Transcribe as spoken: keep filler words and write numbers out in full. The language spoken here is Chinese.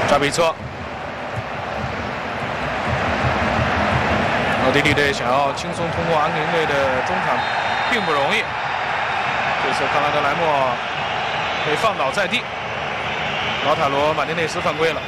扎比策。 奥地利队想要轻松通过阿根廷队的中场，并不容易。这次康拉德莱莫被放倒在地，老塔罗马丁内斯犯规了。